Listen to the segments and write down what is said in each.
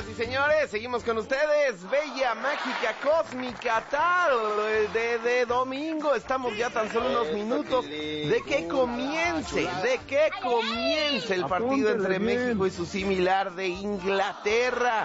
Señoras y señores, seguimos con ustedes. Bella, mágica, cósmica, tarde de domingo. Estamos ya tan solo unos minutos de que comience el partido entre México y su similar de Inglaterra.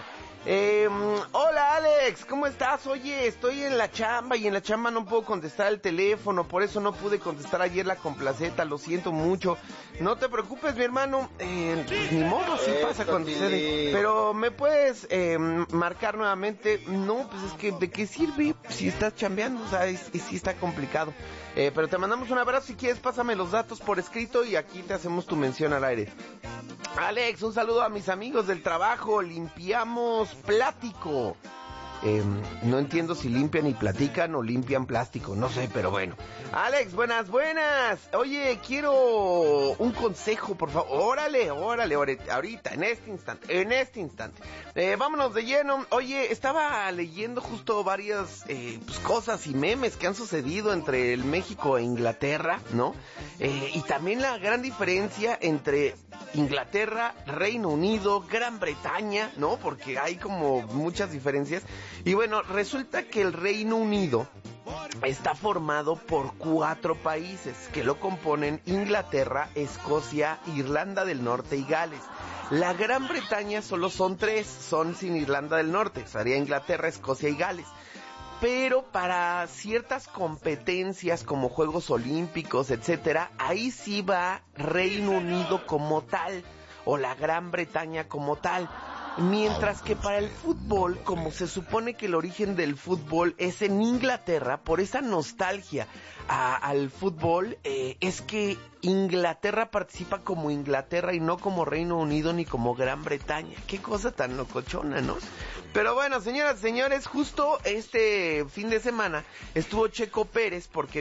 Hola Alex, ¿cómo estás? Oye, estoy en la chamba y en la chamba no puedo contestar el teléfono, por eso no pude contestar ayer la complaceta, lo siento mucho. No te preocupes, mi hermano, pues ni modo, así pasa cuando sucede. Pero me puedes marcar nuevamente. No, pues es que ¿de qué sirve si estás chambeando? O sea, sí está complicado. Pero te mandamos un abrazo, si quieres pásame los datos por escrito y aquí te hacemos tu mención al aire. Alex, un saludo a mis amigos del trabajo, limpiamos plástico. No entiendo si limpian y platican o limpian plástico, no sé, pero bueno. Alex, buenas. Oye, quiero un consejo, por favor. Órale, ahorita, en este instante. Vámonos de lleno. Oye, estaba leyendo justo varias cosas y memes que han sucedido entre el México e Inglaterra, ¿no? Y también la gran diferencia entre Inglaterra, Reino Unido, Gran Bretaña, ¿no? Porque hay como muchas diferencias. Y bueno, resulta que el Reino Unido está formado por 4 países que lo componen: Inglaterra, Escocia, Irlanda del Norte y Gales. La Gran Bretaña solo son 3, son sin Irlanda del Norte, sería Inglaterra, Escocia y Gales. Pero para ciertas competencias como Juegos Olímpicos, etcétera, ahí sí va Reino Unido como tal, o la Gran Bretaña como tal. Mientras que para el fútbol, como se supone que el origen del fútbol es en Inglaterra, por esa nostalgia al fútbol, es que Inglaterra participa como Inglaterra y no como Reino Unido ni como Gran Bretaña. Qué cosa tan locochona, ¿no? Pero bueno, señoras y señores, justo este fin de semana estuvo Checo Pérez porque